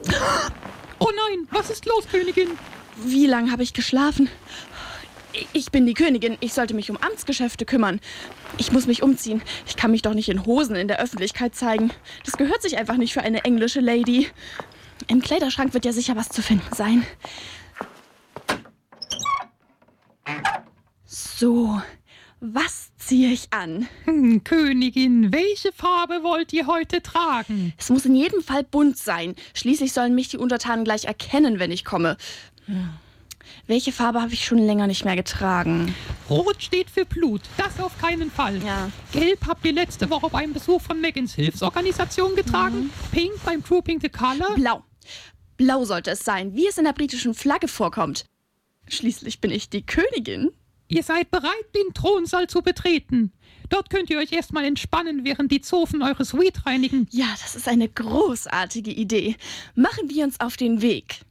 Oh nein, was ist los, Königin? Wie lange habe ich geschlafen? Ich bin die Königin. Ich sollte mich um Amtsgeschäfte kümmern. Ich muss mich umziehen. Ich kann mich doch nicht in Hosen in der Öffentlichkeit zeigen. Das gehört sich einfach nicht für eine englische Lady. Im Kleiderschrank wird ja sicher was zu finden sein. So, was ziehe ich an? Königin, welche Farbe wollt ihr heute tragen? Es muss in jedem Fall bunt sein. Schließlich sollen mich die Untertanen gleich erkennen, wenn ich komme. Welche Farbe habe ich schon länger nicht mehr getragen? Rot steht für Blut, das auf keinen Fall. Ja. Gelb habt ihr letzte Woche beim Besuch von Megans Hilfsorganisation getragen. Pink beim Grouping the Color. Blau. Blau sollte es sein, wie es in der britischen Flagge vorkommt. Schließlich bin ich die Königin. Ihr seid bereit, den Thronsaal zu betreten. Dort könnt ihr euch erstmal entspannen, während die Zofen eure Suite reinigen. Ja, das ist eine großartige Idee. Machen wir uns auf den Weg.